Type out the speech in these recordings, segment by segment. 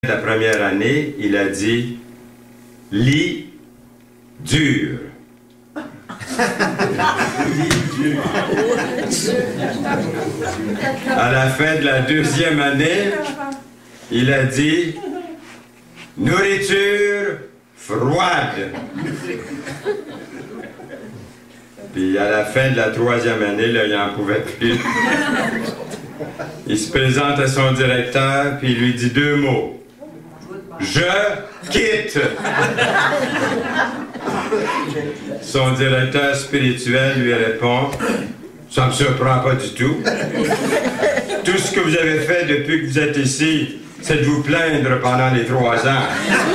La première année, il a dit « lit dur ». À la fin de la deuxième année, il a dit « nourriture froide ». Puis à la fin de la troisième année, là, il n'en pouvait plus. Il se présente à son directeur, puis il lui dit deux mots. Je quitte! Son directeur spirituel lui répond, ça ne me surprend pas du tout. Tout ce que vous avez fait depuis que vous êtes ici, c'est de vous plaindre pendant les 3 ans.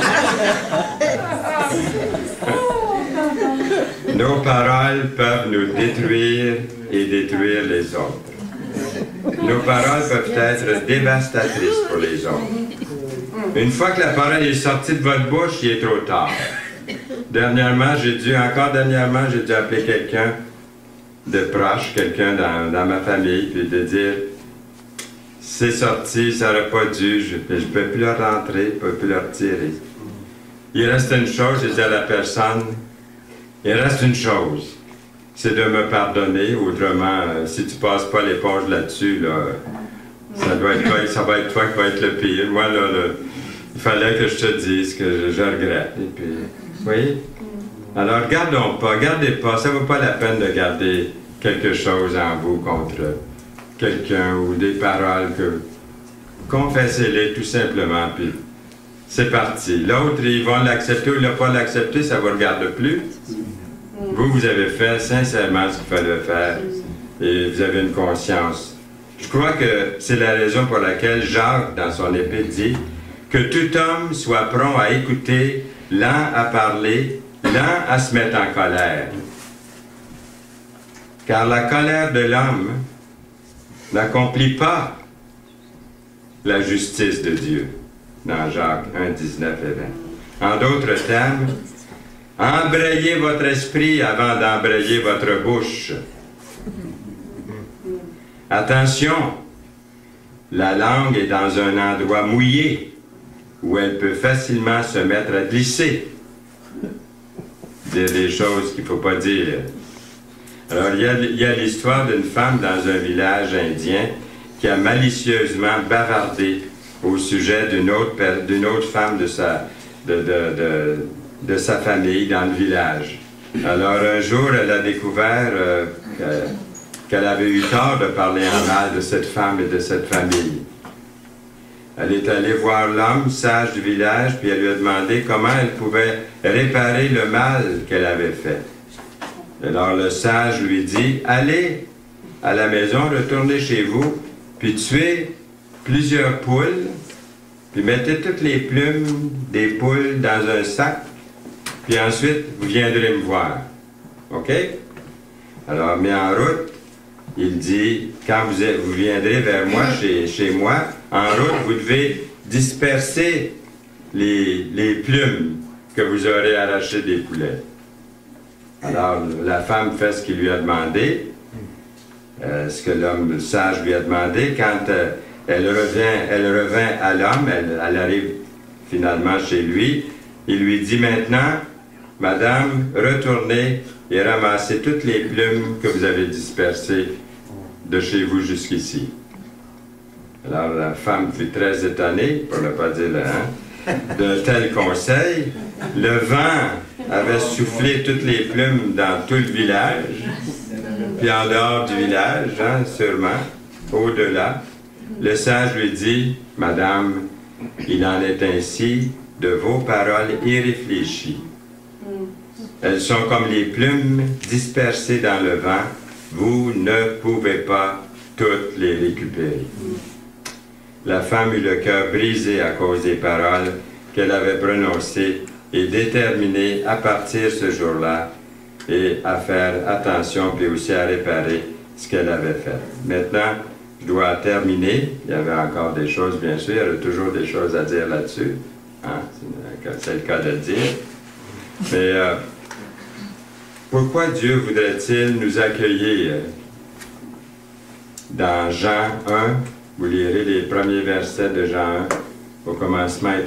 Nos paroles peuvent nous détruire et détruire les autres. Nos paroles peuvent être dévastatrices pour les autres. Une fois que la parole est sortie de votre bouche, il est trop tard. Dernièrement, j'ai dû appeler quelqu'un de proche, quelqu'un dans ma famille, puis de dire « c'est sorti, ça n'aurait pas dû, je ne peux plus le rentrer, je ne peux plus le retirer. » Il reste une chose, je dis à la personne, il reste une chose, c'est de me pardonner, autrement, si tu ne passes pas l'éponge là-dessus, là, ça va être toi qui va être le pire. Moi, là, il fallait que je te dise que je regrette. Et puis, vous voyez? Alors, gardez pas, ça ne vaut pas la peine de garder quelque chose en vous contre quelqu'un ou des paroles que... Confessez-les tout simplement, puis c'est parti. L'autre, ils vont l'accepter ou ne pas l'accepter, ça ne vous regarde plus. Vous avez fait sincèrement ce qu'il fallait faire et vous avez une conscience. Je crois que c'est la raison pour laquelle Jacques, dans son épître, dit que tout homme soit prompt à écouter, lent à parler, lent à se mettre en colère. Car la colère de l'homme n'accomplit pas la justice de Dieu, dans Jacques 1, 19 et 20. En d'autres termes, embrayez votre esprit avant d'embrayer votre bouche. Attention, la langue est dans un endroit mouillé où elle peut facilement se mettre à glisser. Dire des choses qu'il ne faut pas dire. Alors, il y a l'histoire d'une femme dans un village indien qui a malicieusement bavardé au sujet d'une autre femme de sa famille dans le village. Alors, un jour, elle a découvert qu'elle avait eu tort de parler en mal de cette femme et de cette famille. Elle est allée voir l'homme sage du village, puis elle lui a demandé comment elle pouvait réparer le mal qu'elle avait fait. Alors le sage lui dit, allez à la maison, retournez chez vous, puis tuez plusieurs poules, puis mettez toutes les plumes des poules dans un sac, puis ensuite vous viendrez me voir. OK? Alors, mis en route, il dit, quand vous viendrez vers moi, chez moi, en route, vous devez disperser les plumes que vous aurez arrachées des poulets. Alors, la femme fait ce qu'il lui a demandé, ce que l'homme sage lui a demandé. Quand elle revient à l'homme, elle arrive finalement chez lui, il lui dit maintenant, Madame, retournez et ramassez toutes les plumes que vous avez dispersées de chez vous jusqu'ici. Alors la femme fut très étonnée, pour ne pas dire de tels conseils. Le vent avait soufflé toutes les plumes dans tout le village, puis en dehors du village, sûrement, au-delà. Le sage lui dit, Madame, il en est ainsi de vos paroles irréfléchies. Elles sont comme les plumes dispersées dans le vent. Vous ne pouvez pas toutes les récupérer. La femme eut le cœur brisé à cause des paroles qu'elle avait prononcées et déterminée à partir ce jour-là et à faire attention puis aussi à réparer ce qu'elle avait fait. Maintenant, je dois terminer. Il y avait encore des choses, bien sûr. Il y a toujours des choses à dire là-dessus. Hein? C'est le cas de le dire. Mais pourquoi Dieu voudrait-il nous accueillir? Dans Jean 1, vous lirez les premiers versets de Jean 1. au commencement